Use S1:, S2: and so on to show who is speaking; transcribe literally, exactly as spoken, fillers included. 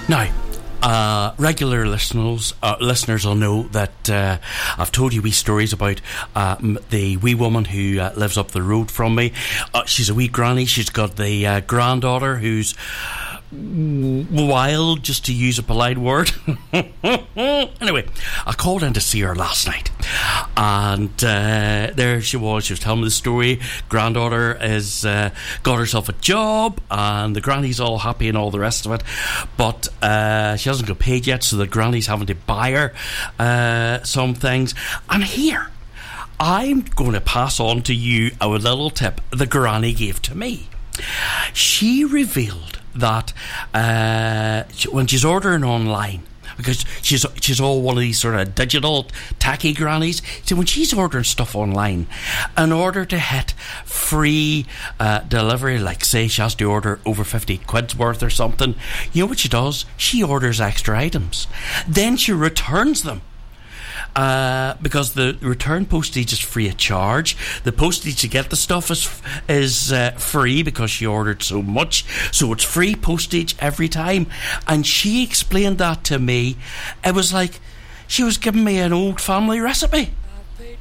S1: Now, uh, regular listeners uh, listeners will know that uh, I've told you wee stories about uh, the wee woman who uh, lives up the road from me. Uh, she's a wee granny. She's got the uh, granddaughter who's wild, just to use a polite word. Anyway, I called in to see her last night, and uh, there she was. She was telling me the story. Granddaughter has uh, got herself a job, and the granny's all happy and all the rest of it, but uh, she hasn't got paid yet, so the granny's having to buy her uh, some things. And here, I'm going to pass on to you a little tip the granny gave to me. She revealed that uh, when she's ordering online, because she's she's all one of these sort of digital tacky grannies, so when she's ordering stuff online, in order to hit free uh, delivery, like say she has to order over fifty quid's worth or something, you know what she does? She orders extra items, then she returns them. Uh, because the return postage is free of charge. The postage to get the stuff is is uh, free because she ordered so much, so it's free postage every time. And she explained that to me. It was like she was giving me an old family recipe.